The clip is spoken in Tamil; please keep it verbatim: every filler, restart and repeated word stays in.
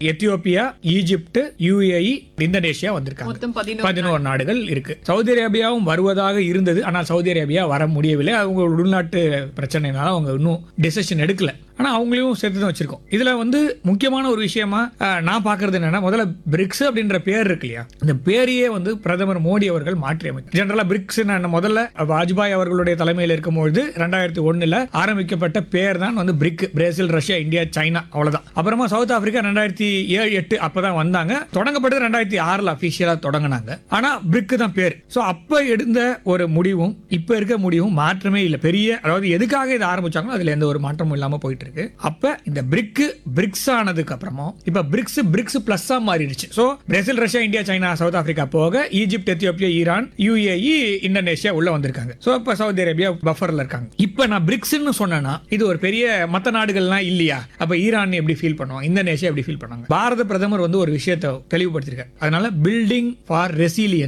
எத்தியோப்பியா, ஈஜிப்ட், யுஏஇ, இந்தோனேஷியா வந்திருக்காங்க. மொத்தம் பதினொன்று பதினோரு நாடுகள் இருக்கு. சவுதி அரேபியாவும் வருவதாக இருந்தது. ஆனால் சவுதி அரேபியா வர முடியவில்லை. அவங்க உள்நாட்டு பிரச்சனைனால அவங்க இன்னும் டெசிஷன் எடுக்கல. ஆனா அவங்களையும் சேர்த்து தான் வச்சிருக்கோம். இதுல வந்து முக்கியமான ஒரு விஷயமா அஹ், நான் பாக்குறது என்னன்னா, முதல்ல பிரிக்ஸ் அப்படின்ற பேர் இருக்கு இல்லையா, இந்த பேரையே வந்து பிரதமர் மோடி அவர்கள் மாற்றி அமைத்தார். ஜெனரலா பிரிக்ஸ் முதல்ல வாஜ்பாய் அவர்களுடைய தலைமையில் இருக்கும்போது ரெண்டாயிரத்தி ஒண்ணுல ஆரம்பிக்கப்பட்ட பேர் தான் வந்து பிரிக். பிரேசில், ரஷ்யா, இந்தியா, சைனா, அவ்வளவுதான். அப்புறமா சவுத் ஆப்பிரிக்கா ரெண்டாயிரத்தி ஏழு எட்டு அப்பதான் வந்தாங்க. தொடங்கப்பட்டது ரெண்டாயிரத்தி ஆறுல அபிஷியலா தொடங்கினாங்க. ஆனா பிரிக் தான் பேர். சோ அப்ப எடுத்த ஒரு முடிவும் இப்ப இருக்க முடிவும் மாற்றமே இல்லை. பெரிய, அதாவது எதுக்காக இதை ஆரம்பிச்சாங்களோ அதுல எந்த ஒரு மாற்றமும் இல்லாம போயிட்டு இருக்கு. அப்ப இந்த பிரிக் பிரிக்ஸ் ஆனதுக்கு அப்புறமா இப்ப பிரிக்ஸ் பிரிக்ஸ் பிளஸ் மாறிடுச்சு. So Brazil, Russia, India, China, south Africa போக Egypt, Ethiopia, Iran, UAE, Indonesia உள்ள வந்திருக்காங்க. சோ இப்ப சவுதி அரேபியா பஃபர்ல இருக்காங்க. இப்ப நான் பிரிக்ஸ்னு சொன்னேன்னா இது ஒரு பெரிய மத்த நாடுகள்லாம் இல்லையா, அப்ப ஈரான் எப்படி ஃபீல் பண்ணுவாங்க, இந்தோனேஷியா எப்படி ஃபீல் பண்ணுவாங்க. பாரத பிரதமர் வந்து ஒரு விஷயத்தை தெளிவுபடுத்திருக்காரு. அதனால பில்டிங் ஃபார் ரெசிலியன்ஸ்